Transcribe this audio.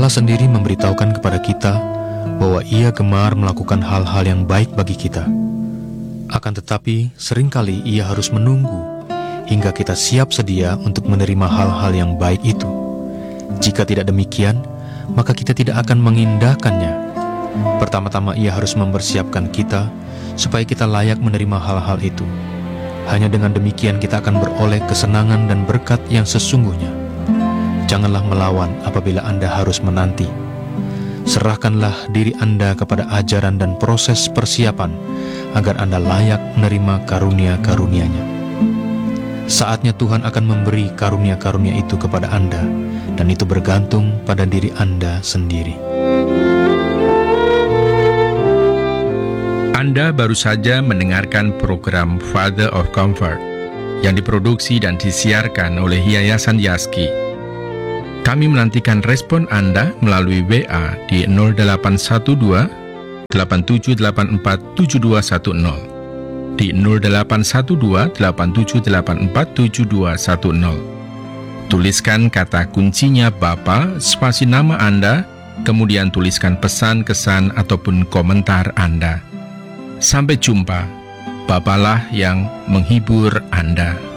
Allah sendiri memberitahukan kepada kita bahwa Ia gemar melakukan hal-hal yang baik bagi kita. Akan tetapi, seringkali Ia harus menunggu hingga kita siap sedia untuk menerima hal-hal yang baik itu. Jika tidak demikian, maka kita tidak akan mengindahkannya. Pertama-tama Ia harus mempersiapkan kita supaya kita layak menerima hal-hal itu. Hanya dengan demikian kita akan beroleh kesenangan dan berkat yang sesungguhnya. Janganlah melawan apabila Anda harus menanti. Serahkanlah diri Anda kepada ajaran dan proses persiapan agar Anda layak menerima karunia-karunia-Nya. Saatnya Tuhan akan memberi karunia-karunia itu kepada Anda, dan itu bergantung pada diri Anda sendiri. Anda baru saja mendengarkan program Father of Comfort yang diproduksi dan disiarkan oleh Yayasan Yaski. Kami menantikan respon Anda melalui WA di 0812 8784 7210, di 0812 8784 7210. Tuliskan kata kuncinya Bapa, spasi nama Anda, kemudian tuliskan pesan, kesan, ataupun komentar Anda. Sampai jumpa, Bapalah yang menghibur Anda.